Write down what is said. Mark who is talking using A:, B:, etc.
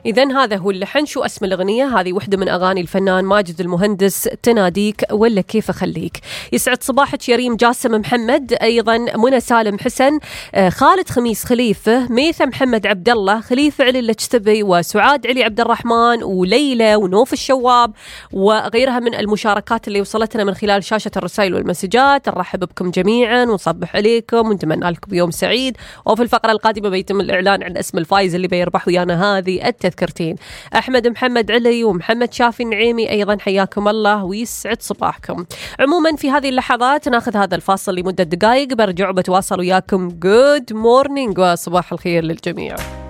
A: إذن هذا هو اللحن. شو اسم الأغنية؟ هذه وحدة من أغاني الفنان ماجد المهندس، تناديك ولا كيف أخليك. يسعد صباحك يا ريم جاسم محمد، أيضا منى سالم حسن، خالد خميس خليفة، ميثم محمد عبد الله، خليفة علي اللجتبي، وسعاد علي عبد الرحمن، وليلى، ونوف الشواب، وغيرها من المشاركات اللي وصلتنا من خلال شاشة الرسائل والمسجات. نرحب بكم جميعا ونصبح عليكم ونتمنى لكم يوم سعيد. وفي الفقرة القادمة بيتم الإعلان عن اسم الفائز اللي بيربح ويانا هذه التذكرتين. أحمد محمد علي ومحمد شافي النعيمي أيضا حياكم الله ويسعد صباحكم. عموما في هذه اللحظات ناخذ هذا الفاصل لمدة دقائق، برجع وبتواصل وياكم. جود مورنينج وصباح الخير للجميع.